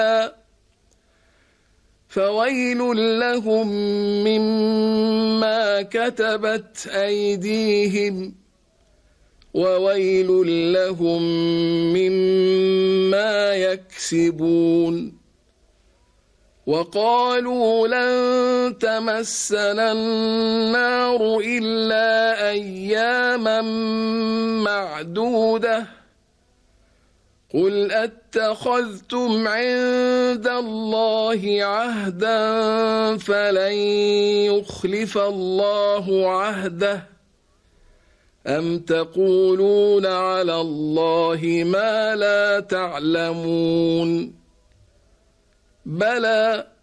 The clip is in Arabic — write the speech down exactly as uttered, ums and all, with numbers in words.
فويل لهم مما كتبت أيديهم وويل لهم مما يكسبون. وقالوا لن تمسنا النار إلا أياما معدودة قل أتخذتم عند الله عهدا فلن يخلف الله عهده أم تقولون على الله ما لا تعلمون بلى